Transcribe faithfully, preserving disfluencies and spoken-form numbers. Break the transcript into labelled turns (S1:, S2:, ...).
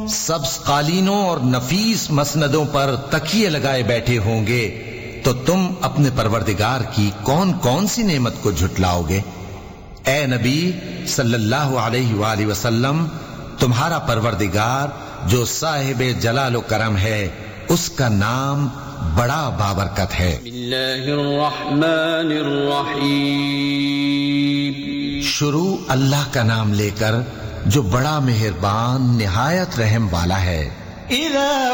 S1: सब्ज कालीनों और नफीस मसनदों पर तकिए लगाए बैठे होंगे, तो तुम अपने परवरदिगार की कौन कौन सी नेमत को झुटलाओगे? ए नबी सल्लल्लाहु अलैहि वालैहि वसल्लम, तुम्हारा परवरदिगार जो साहिब जलाल व करम है, उसका नाम बड़ा बाबरकत है। शुरू अल्लाह का नाम लेकर जो बड़ा मेहरबान निहायत रहम वाला है।